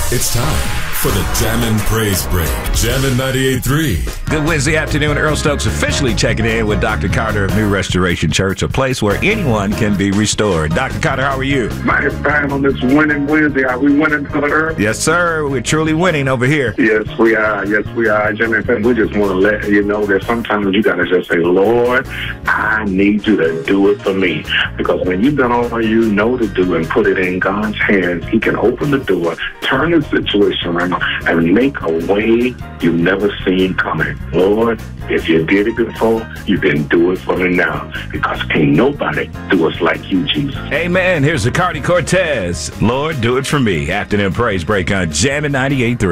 It's time for the Jammin' Praise Break. Jammin' 98.3. Good Wednesday afternoon. Earl Stokes officially checking in with Dr. Carter of New Restoration Church, a place where anyone can be restored. Dr. Carter, how are you? Mighty fine on this winning Wednesday. Are we winning, Brother Earl? Yes, sir. We're truly winning over here. Yes, we are. Yes, we are. Jimmy, we just want to let you know that sometimes you got to just say, Lord, I need you to do it for me. Because when you've done all you know to do and put it in God's hands, He can open the door, turn the situation around, and make a way you've never seen coming. Lord, if you did it before, you can do it for me now. Because ain't nobody do us like you, Jesus. Amen. Here's the Cardi Cortez. Lord, do it for me. Afternoon Praise Break on Jammin' 98.3.